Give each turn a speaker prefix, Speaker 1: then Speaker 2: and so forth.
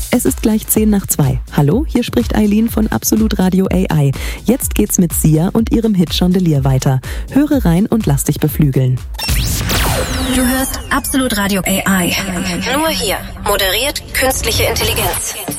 Speaker 1: Es ist gleich 1:10. Hallo, hier spricht Eileen von Absolut Radio AI. Jetzt geht's mit Sia und ihrem Hit Chandelier weiter. Höre rein und lass dich beflügeln.
Speaker 2: Du hörst Absolut Radio AI. Nur hier. Moderiert künstliche Intelligenz.